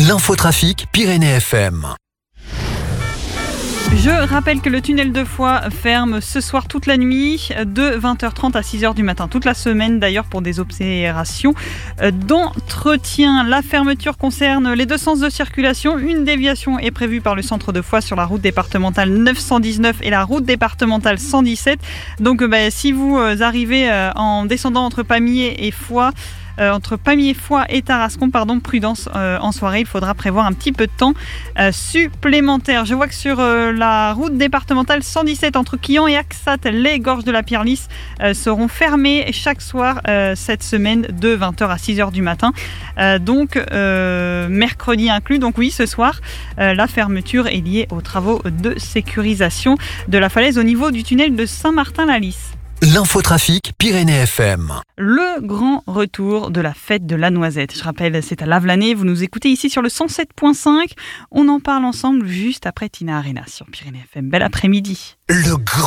L'infotrafic Pyrénées FM. Je rappelle que le tunnel de Foix ferme ce soir toute la nuit de 20h30 à 6h du matin, toute la semaine d'ailleurs pour des opérations d'entretien. La fermeture concerne les deux sens de circulation. Une déviation est prévue par le centre de Foix sur la route départementale 919 et la route départementale 117. Donc si vous arrivez en descendant entre Pamiers et Foix, entre Pamiers, Foix et Tarascon, prudence en soirée, il faudra prévoir un petit peu de temps supplémentaire. Je vois que sur la route départementale 117 entre Quillan et Axat, les gorges de la Pierre-Lys seront fermées chaque soir cette semaine de 20h à 6h du matin, donc mercredi inclus. Donc oui, ce soir la fermeture est liée aux travaux de sécurisation de la falaise au niveau du tunnel de Saint-Martin-la-Lys. L'infotrafic Pyrénées FM. Le grand retour de la fête de la noisette. Je rappelle, c'est à Lavelanet. Vous nous écoutez ici sur le 107.5. On en parle ensemble juste après Tina Arena sur Pyrénées FM. Bel après-midi. Le grand